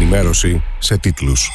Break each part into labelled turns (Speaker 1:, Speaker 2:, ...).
Speaker 1: ενημέρωση σε τίτλους.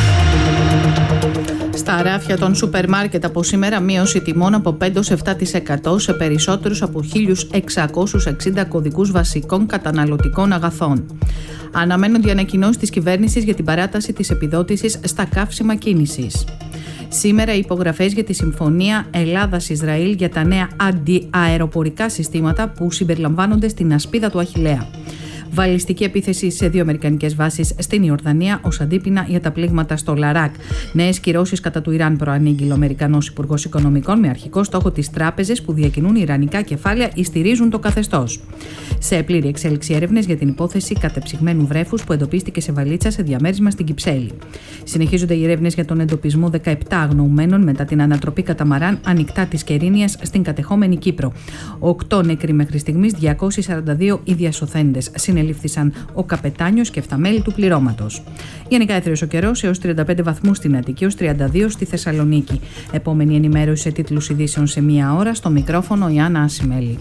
Speaker 2: Στα ράφια των σούπερ μάρκετ από σήμερα μείωση τιμών από 5-7% σε περισσότερους από 1.660 κωδικούς βασικών καταναλωτικών αγαθών. Αναμένονται οι ανακοινώσεις της κυβέρνησης για την παράταση της επιδότησης στα καύσιμα κίνησης. Σήμερα οι υπογραφές για τη Συμφωνία Ελλάδας-Ισραήλ για τα νέα αντιαεροπορικά συστήματα που συμπεριλαμβάνονται στην ασπίδα του Αχιλλέα. Βαλιστική επίθεση σε 2 αμερικανικές βάσεις στην Ιορδανία ως αντίπεινα για τα πλήγματα στο Λαράκ. Νέες κυρώσεις κατά του Ιράν προανήγγειλε ο Αμερικανός Υπουργός Οικονομικών με αρχικό στόχο τις τράπεζες που διακινούν ιρανικά κεφάλαια ή στηρίζουν το καθεστώς. Σε πλήρη εξέλιξη έρευνες για την υπόθεση κατεψυγμένου βρέφους που εντοπίστηκε σε βαλίτσα σε διαμέρισμα στην Κυψέλη. Συνεχίζονται οι έρευνες για τον εντοπισμό 17 αγνοουμένων μετά την ανατροπή καταμαράν ανοιχτά της Κερίνιας στην κατεχόμενη Κύπρο. 8 νεκροί μέχρι στιγμής, 242 οι διασωθέντες. Συνελήφθησαν ο καπετάνιος και 7 μέλη του πληρώματος. Γενικά έθριος ο καιρός έως 35 βαθμούς στην Αττική, έως 32 στη Θεσσαλονίκη. Επόμενη ενημέρωση σε τίτλους ειδήσεων σε 1 ώρα. Στο μικρόφωνο η Άννα Ασημέλη.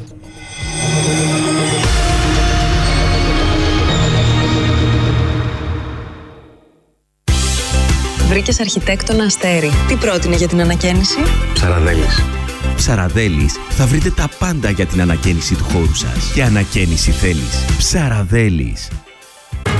Speaker 3: Βρήκες αρχιτέκτονα Αστέρι. Τι πρότεινε για την ανακαίνιση?
Speaker 4: Ψαραδέλης.
Speaker 5: Ψαραδέλης θα βρείτε τα πάντα για την ανακαίνιση του χώρου σας. Και ανακαίνιση θέλεις? Ψαραδέλης.